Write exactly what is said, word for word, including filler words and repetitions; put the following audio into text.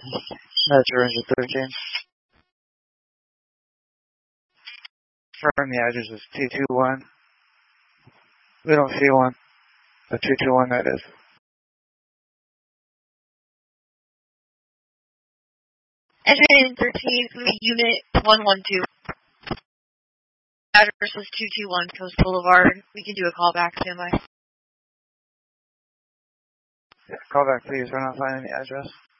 Metro Ranger thirteen. Confirm the address is two two one. We don't see one. The two two one, that is. Engine thirteen, Unit one one two. Address was two two one Coast Boulevard. We can do a call back, standby. Yeah, call back, please. We're not finding the address.